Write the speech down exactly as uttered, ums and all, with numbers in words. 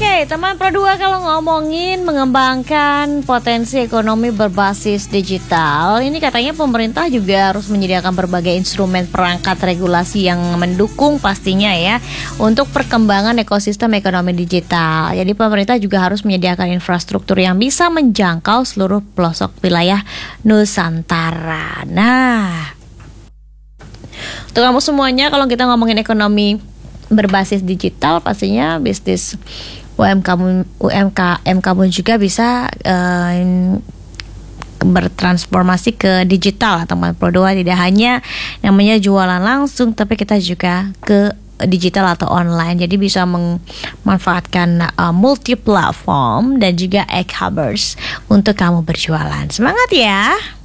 Oke, teman Pro dua, kalau ngomongin mengembangkan potensi ekonomi berbasis digital, ini katanya pemerintah juga harus menyediakan berbagai instrumen perangkat regulasi yang mendukung pastinya ya untuk perkembangan ekosistem ekonomi digital. Jadi pemerintah juga harus menyediakan infrastruktur yang bisa menjangkau seluruh pelosok wilayah Nusantara. Nah, untuk kamu semuanya, kalau kita ngomongin ekonomi berbasis digital, pastinya bisnis U M K U M K M kamu juga bisa uh, bertransformasi ke digital, teman Pro dua. Tidak hanya namanya jualan langsung, tapi kita juga ke digital atau online. Jadi bisa memanfaatkan uh, multi platform dan juga e-commerce untuk kamu berjualan. Semangat ya!